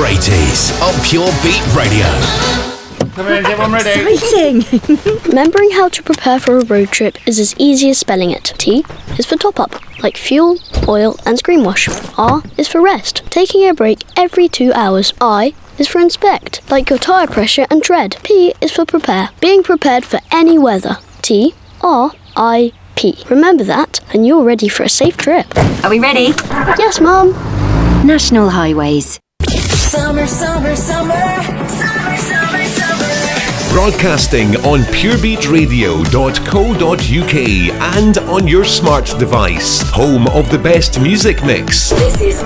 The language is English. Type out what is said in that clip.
80s on Pure Beat Radio. Exciting! Remembering how to prepare for a road trip is as easy as spelling it. T is for top up, like fuel, oil and screen wash. R is for rest, taking a break every 2 hours. I is for inspect, like your tyre pressure and tread. P is for prepare, being prepared for any weather. T, R, I, P. Remember that and you're ready for a safe trip. Are we ready? Yes, Mum. National Highways. Summer, summer, summer, summer, summer, summer. Broadcasting on purebeatradio.co.uk and on your smart device. Home of the best music mix. This is